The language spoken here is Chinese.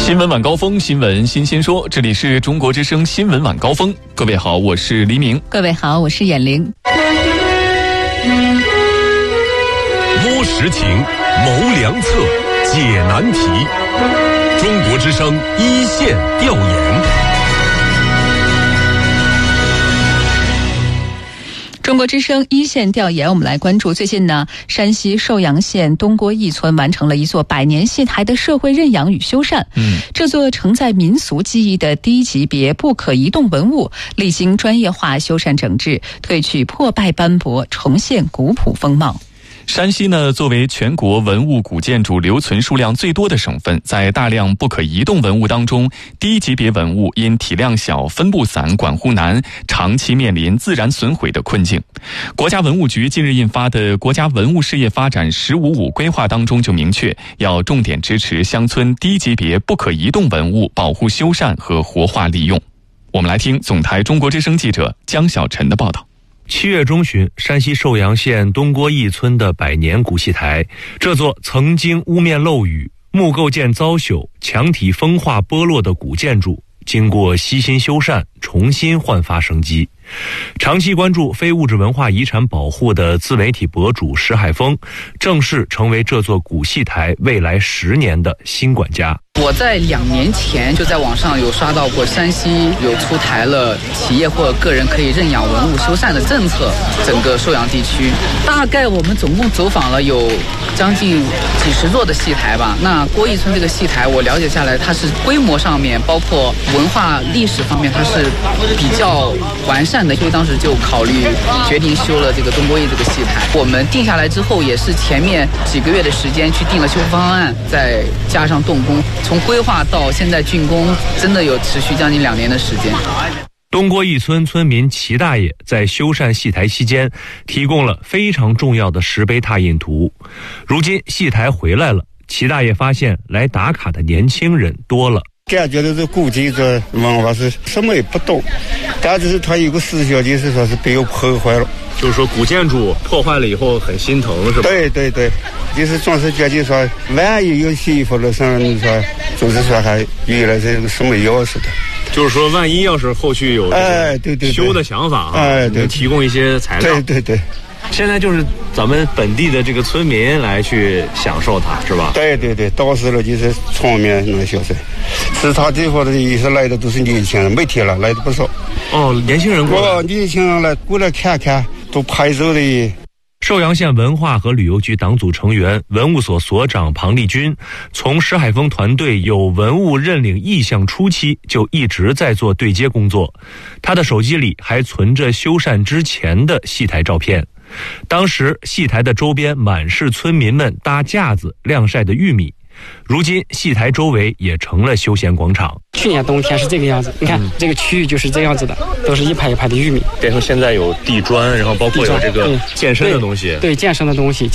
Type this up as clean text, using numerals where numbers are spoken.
新闻晚高峰，新闻新鲜说，这里是中国之声新闻晚高峰。各位好，我是黎明。 各位好，我是眼玲。 摸实情，谋良策，解难题。中国之声一线调研。 中国之声一线调研，我们来关注最近呢，山西寿阳县东郭驿村完成了一座百年戏台的社会认养与修缮。这座承载民俗记忆的低级别不可移动文物，历经专业化修缮整治，褪去破败斑驳，重现古朴风貌。 山西呢，作为全国文物古建筑留存数量最多的省份，在大量不可移动文物当中，低级别文物因体量小、分布散、管护难，长期面临自然损毁的困境。国家文物局近日印发的《国家文物事业发展“15+5”规划》当中就明确，要重点支持乡村低级别不可移动文物保护修缮和活化利用。我们来听总台中国之声记者江小晨的报道。 7月中旬，山西寿阳县东郭驿村的百年古戏台，这座曾经屋面漏雨、木构件遭朽、墙体风化剥落的古建筑，经过悉心修缮，重新焕发生机。长期关注非物质文化遗产保护的自媒体博主石海峰，正式成为这座古戏台未来10年的新管家。 我在2年前就在网上有刷到过，山西有出台了企业或个人可以认养文物修缮的政策，整个寿阳地区大概我们总共走访了有将近几十座的戏台吧。那郭驿村这个戏台我了解下来，它是规模上面包括文化历史方面它是比较完善的，所以当时就考虑决定修了这个东郭驿这个戏台。我们定下来之后也是前面几个月的时间去定了修复方案，再加上动工，从规划到现在竣工，真的有持续将近2年的时间。 东郭驿村村民齐大爷在修缮戏台期间，提供了非常重要的石碑拓印图。如今戏台回来了，齐大爷发现来打卡的年轻人多了。 感觉到这古建筑文化是什么也不懂，但是它有个思想就是说是被我破坏了。 就是说古建筑破坏了以后很心疼，是吧？ 对对对，就是总是觉得说万一有幸福了上，你说就是说还原来这个什么钥匙的。 就是说万一要是后续有对修的想法对， 提供一些材料。 对对对。 现在就是咱们本地的这个村民来去享受它，是吧？ 对对对，到时了就是场面能消费。其他地方的也是来的都是年轻人，每天来的不少。 年轻人过来。 年轻人来过来看看，都拍照的。 寿阳县文化和旅游局党组成员、文物所所长庞立军，从石海峰团队有文物认领意向初期就一直在做对接工作。他的手机里还存着修缮之前的戏台照片。当时戏台的周边满是村民们搭架子晾晒的玉米，如今戏台周围也成了休闲广场。 去年冬天是这个样子，你看这个区域就是这样子的，都是一排一排的玉米， 变成现在有地砖，然后包括有这个健身的东西。 对，健身的东西。